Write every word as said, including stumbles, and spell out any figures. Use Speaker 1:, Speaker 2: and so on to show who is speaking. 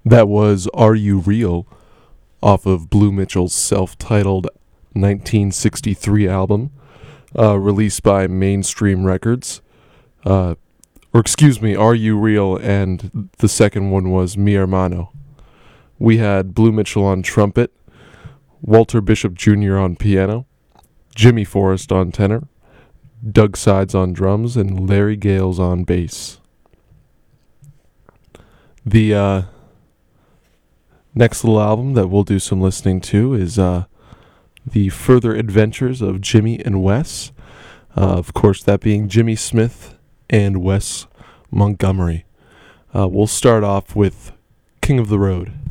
Speaker 1: That was Are You Real off of Blue Mitchell's self-titled nineteen sixty-three album, uh, released by Mainstream Records. Uh, or excuse me, Are You Real, and the second one was Mi Hermano. We had Blue Mitchell on trumpet, Walter Bishop Junior on piano, Jimmy Forrest on tenor, Doug Sides on drums, and Larry Gales on bass. The uh, next little album that we'll do some listening to is uh, The Further Adventures of Jimmy and Wes. Uh, of course, that being Jimmy Smith and Wes Montgomery. Uh, we'll start off with King of the Road.